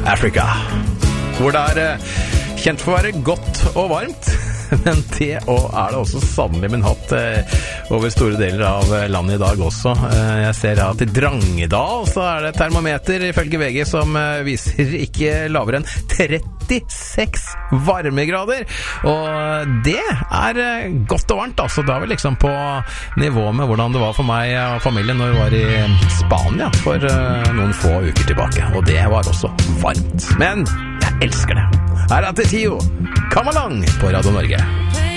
Africa, hvor det kjent for å være godt og varmt, men det er det også sannelig min hatt over store deler av landet i dag også. Jeg ser at i Drangedal så det termometer ifølge VG som viser ikke lavere enn 36 varmegrader, og det godt og varmt, altså. Da vi liksom på nivå med hvordan det var for meg og familien når vi var i Spania for noen få uker tilbake, og det var også varmt, men jeg elsker det. Her til Tio, Come Along på Radio Norge.